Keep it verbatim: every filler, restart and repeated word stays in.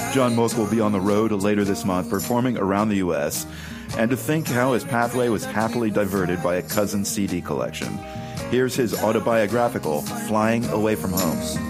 John Mook will be on the road later this month, performing around the U S, and to think how his pathway was happily diverted by a cousin's C D collection. Here's his autobiographical, Flying Away from Home.